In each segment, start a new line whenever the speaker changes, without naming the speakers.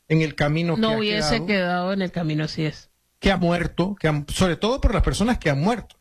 en el camino
no hubiese quedado en el camino, así es.
Que ha muerto, sobre todo por las personas que han muerto.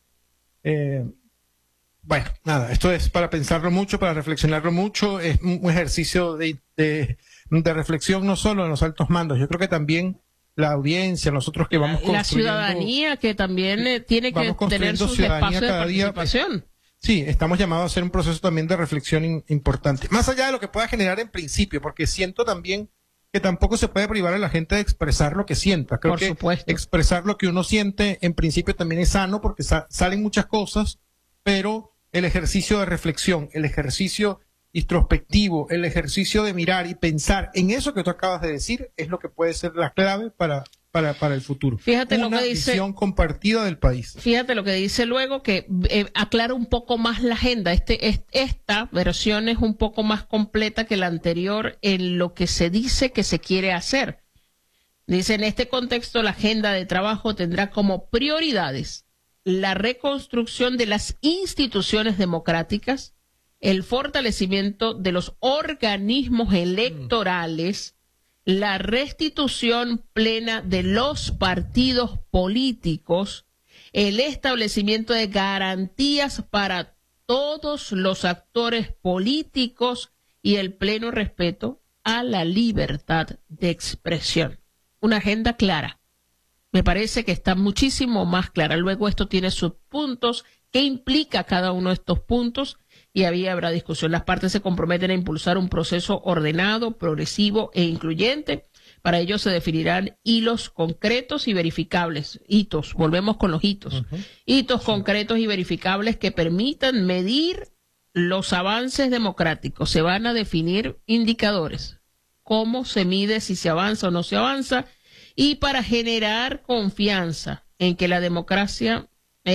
Bueno, nada, esto es para pensarlo mucho, para reflexionarlo mucho, es un ejercicio de reflexión no solo en los altos mandos, yo creo que también la audiencia, nosotros que vamos construyendo... La
ciudadanía que también tiene que tener sus espacios de participación.
Sí, estamos llamados a hacer un proceso también de reflexión importante, más allá de lo que pueda generar en principio, porque siento también que tampoco se puede privar a la gente de expresar lo que sienta. Creo que expresar lo que uno siente en principio también es sano, porque salen muchas cosas, pero el ejercicio de reflexión, el ejercicio introspectivo, el ejercicio de mirar y pensar en eso que tú acabas de decir es lo que puede ser la clave para el futuro.
Fíjate lo que dice,
visión compartida del país.
Fíjate lo que dice luego, que aclara un poco más la agenda. Esta versión es un poco más completa que la anterior en lo que se dice que se quiere hacer. Dice, en este contexto, la agenda de trabajo tendrá como prioridades la reconstrucción de las instituciones democráticas, el fortalecimiento de los organismos electorales, la restitución plena de los partidos políticos, el establecimiento de garantías para todos los actores políticos y el pleno respeto a la libertad de expresión. Una agenda clara. Me parece que está muchísimo más clara. Luego esto tiene sus puntos. ¿Qué implica cada uno de estos puntos? Y habrá discusión. Las partes se comprometen a impulsar un proceso ordenado, progresivo e incluyente. Para ello se definirán hilos concretos y verificables. Hitos, volvemos con los hitos. Hitos concretos y verificables que permitan medir los avances democráticos. Se van a definir indicadores. Cómo se mide si se avanza o no se avanza. Y para generar confianza en que la democracia,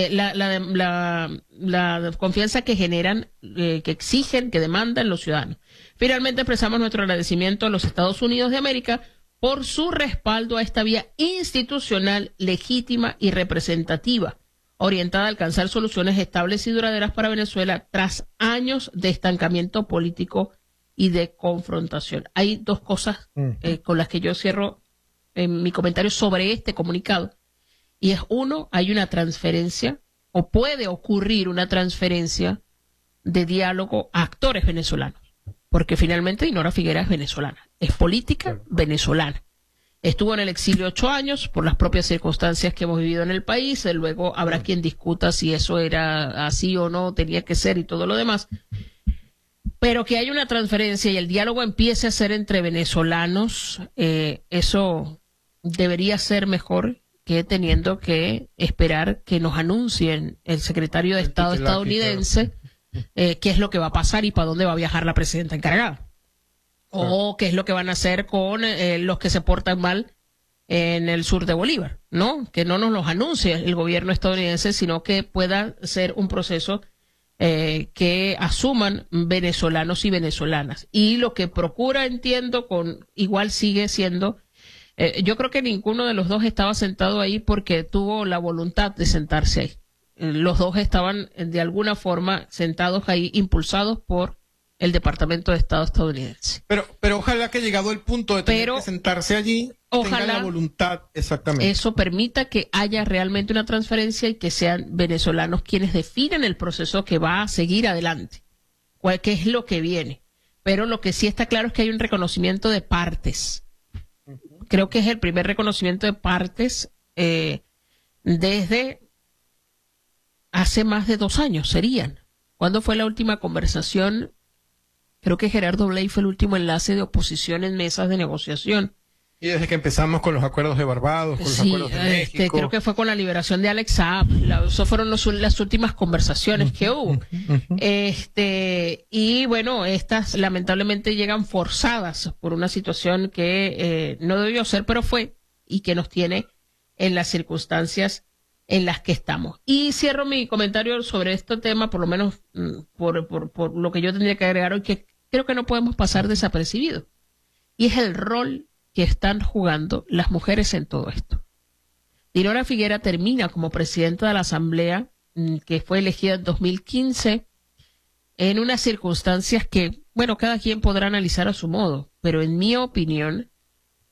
la confianza que generan, que exigen, que demandan los ciudadanos. Finalmente expresamos nuestro agradecimiento a los Estados Unidos de América por su respaldo a esta vía institucional legítima y representativa, orientada a alcanzar soluciones estables y duraderas para Venezuela tras años de estancamiento político y de confrontación. Hay dos cosas con las que yo cierro en mi comentario sobre este comunicado, y es uno, hay una transferencia, o puede ocurrir una transferencia de diálogo a actores venezolanos, porque finalmente Dinora Figuera es venezolana, es política venezolana. Estuvo en el exilio 8 años por las propias circunstancias que hemos vivido en el país, luego habrá quien discuta si eso era así o no, tenía que ser y todo lo demás. Pero que haya una transferencia y el diálogo empiece a ser entre venezolanos, eso debería ser mejor que teniendo que esperar que nos anuncien el secretario de Estado estadounidense qué es lo que va a pasar y para dónde va a viajar la presidenta encargada. O qué es lo que van a hacer con los que se portan mal en el sur de Bolívar, ¿no? Que no nos los anuncie el gobierno estadounidense, sino que pueda ser un proceso que asuman venezolanos y venezolanas. Y lo que procura, entiendo, igual sigue siendo, yo creo que ninguno de los dos estaba sentado ahí porque tuvo la voluntad de sentarse ahí. Los dos estaban de alguna forma sentados ahí, impulsados por el Departamento de Estado estadounidense.
Pero ojalá que llegado el punto de tener que sentarse allí, tenga la voluntad, exactamente.
Eso permita que haya realmente una transferencia y que sean venezolanos quienes definen el proceso que va a seguir adelante, qué es lo que viene. Pero lo que sí está claro es que hay un reconocimiento de partes. Creo que es el primer reconocimiento de partes desde hace más de 2 años, serían. ¿Cuándo fue la última conversación? Creo que Gerardo Blay fue el último enlace de oposición en mesas de negociación.
Y desde que empezamos con los acuerdos de Barbados, con los acuerdos de México.
Creo que fue con la liberación de Alex Saab. Eso fueron las últimas conversaciones que hubo. Y bueno, estas lamentablemente llegan forzadas por una situación que no debió ser, pero fue, y que nos tiene en las circunstancias en las que estamos. Y cierro mi comentario sobre este tema, por lo menos por lo que yo tendría que agregar hoy, que creo que no podemos pasar desapercibido. Y es el rol que están jugando las mujeres en todo esto. Dinora Figuera termina como presidenta de la Asamblea, que fue elegida en 2015, en unas circunstancias que, bueno, cada quien podrá analizar a su modo, pero en mi opinión,